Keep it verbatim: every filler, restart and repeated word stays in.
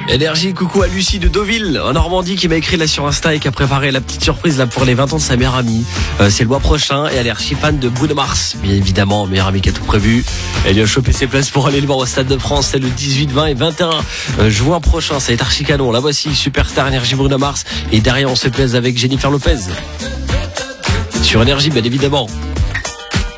Énergie, coucou à Lucie de Deauville en Normandie qui m'a écrit là sur Insta et qui a préparé la petite surprise là pour les vingt ans de sa meilleure amie. Euh, c'est le mois prochain et elle est archi fan de Bruno Mars. Bien évidemment, meilleure amie qui a tout prévu. Elle lui a chopé ses places pour aller le voir au Stade de France. C'est le dix-huit, vingt et vingt et un euh, juin prochain. Ça va être archi canon. La voici, Superstar Énergie Bruno Mars. Et derrière, on se plaise avec Jennifer Lopez. Sur Énergie, bien évidemment.